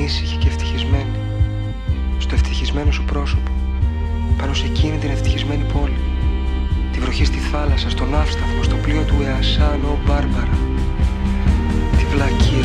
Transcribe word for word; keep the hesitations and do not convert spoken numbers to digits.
ανήσυχη και ευτυχισμένη, στο ευτυχισμένο σου πρόσωπο, πάνω σε εκείνη την ευτυχισμένη πόλη, τη βροχή στη θάλασσα, στον ναύσταθμο, στο πλοίο του